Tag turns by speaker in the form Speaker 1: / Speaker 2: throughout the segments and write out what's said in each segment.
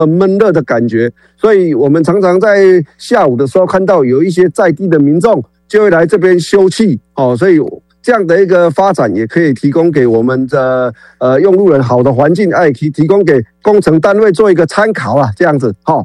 Speaker 1: 很闷热的感觉，所以我们常常在下午的时候看到有一些在地的民众就会来这边休憩，所以这样的一个发展也可以提供给我们的用路人好的环境，也可以提供给工程单位做一个参考啊，这样子，好。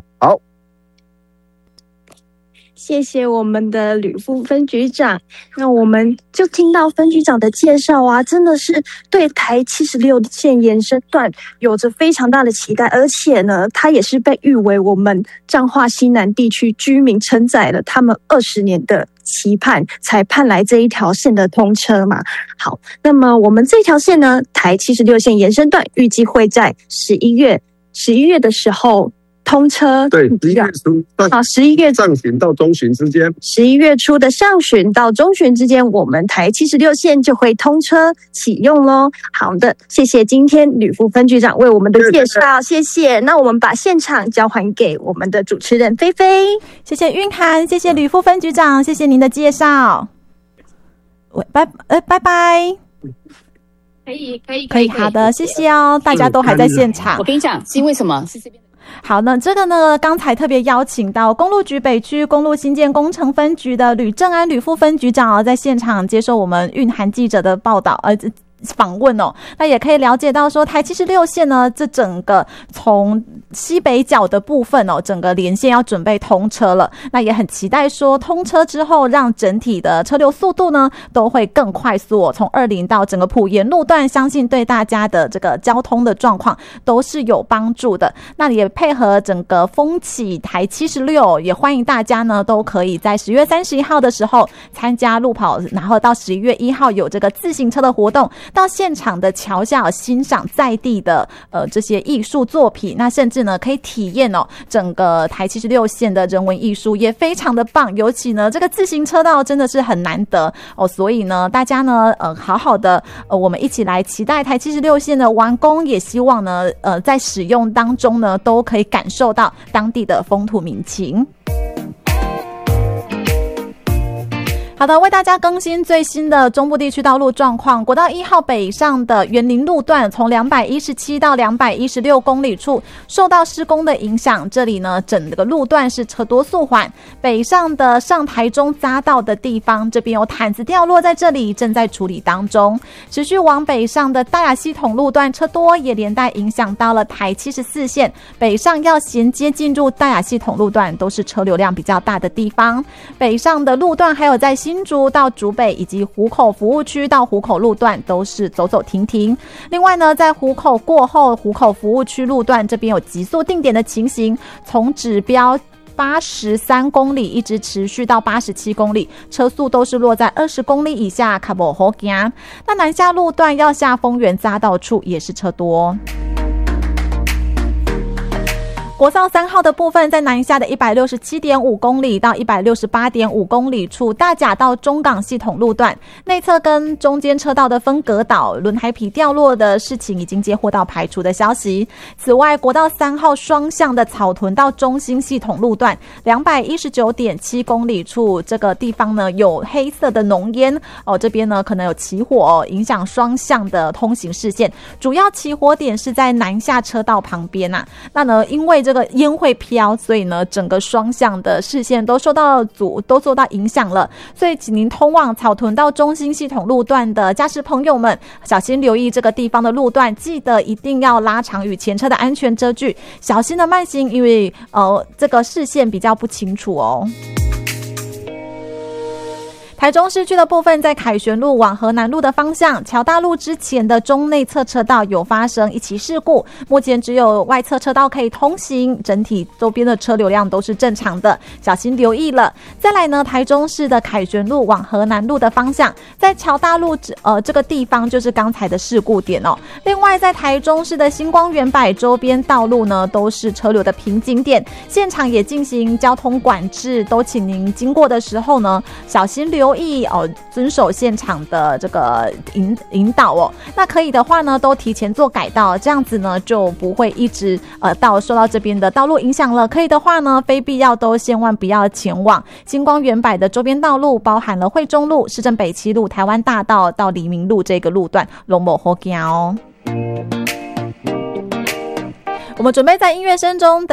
Speaker 2: 谢谢我们的吕副分局长。那我们就听到分局长的介绍啊，真的是对台76线延伸段有着非常大的期待，而且呢，它也是被誉为我们彰化西南地区居民承载了他们20年的期盼，才盼来这一条线的通车嘛。好，那么我们这条线呢，台76线延伸段预计会在11月的时候通车。
Speaker 1: 对，11月初
Speaker 2: 11月
Speaker 1: 上旬到中旬之间
Speaker 2: ，11月初的上旬到中旬之间，我们台76线就会通车启用咯。好的，谢谢今天吕副分局长为我们的介绍，谢谢。那我们把现场交还给我们的主持人菲菲。
Speaker 3: 谢谢韵涵，谢谢吕副分局长，谢谢您的介绍。拜拜。可以，好的，谢谢哦。大家都还在现场。
Speaker 4: 我跟你讲，是因为什么？是这边。
Speaker 3: 好，那这个呢，刚才特别邀请到公路局北区公路新建工程分局的吕正安吕副分局长在现场接受我们韵涵记者的报道，访问哦。那也可以了解到说，台76线呢，这整个从西北角的部分哦，整个连线要准备通车了。那也很期待说，通车之后，让整体的车流速度呢都会更快速哦。从20到整个埔盐路段，相信对大家的这个交通的状况都是有帮助的。那也配合整个风起台76，也欢迎大家呢都可以在10月31号的时候参加路跑，然后到11月1号有这个自行车的活动。到现场的桥下欣赏在地的这些艺术作品，那甚至呢可以体验整个台76线的人文艺术，也非常的棒。尤其呢这个自行车道真的是很难得所以呢大家呢好好的我们一起来期待台76线的完工，也希望呢在使用当中呢都可以感受到当地的风土民情。好的，为大家更新最新的中部地区道路状况。国道1号北上的园林路段，从217到216公里处受到施工的影响，这里呢整个路段是车多速缓。北上的上台中匝道的地方，这边有毯子掉落在这里，正在处理当中。持续往北上的大雅系统路段车多，也连带影响到了台74线北上要衔接进入大雅系统路段，都是车流量比较大的地方。北上的路段还有在新竹到竹北以及湖口服务区到湖口路段都是走走停停。另外呢，在湖口过后，湖口服务区路段这边有急速定点的情形，从指标83公里一直持续到87公里，车速都是落在20公里以下，较不好行。那南下路段要下丰原匝道处也是车多。国道3号的部分，在南下的 167.5 公里到 168.5 公里处，大甲到中港系统路段内侧跟中间车道的分隔岛轮胎皮掉落的事情已经接获到排除的消息。此外，国道3号双向的草屯到中兴系统路段 219.7 公里处，这个地方呢有黑色的浓烟这边呢可能有起火影响双向的通行视线，主要起火点是在南下车道旁边那呢因为这个烟会飘，所以呢整个双向的视线都受到影响了。所以请您通往草屯到中兴系统路段的驾驶朋友们，小心留意这个地方的路段，记得一定要拉长与前车的安全遮距，小心的慢行，因为这个视线比较不清楚台中市区的部分，在凯旋路往河南路的方向，桥大路之前的中内侧车道有发生一起事故，目前只有外侧车道可以通行，整体周边的车流量都是正常的，小心留意了。再来呢，台中市的凯旋路往河南路的方向，在桥大路这个地方就是刚才的事故点另外，在台中市的星光园柏周边道路呢，都是车流的瓶颈点，现场也进行交通管制，都请您经过的时候呢，小心留意遵守现场的这个引导那可以的话呢，都提前做改道，这样子呢就不会一直受到这边的道路影响了。可以的话呢，非必要都千万不要前往星光园柏的周边道路，包含了惠中路、市政北七路、台湾大道到黎明路这个路段，都不好行我们准备在音乐声中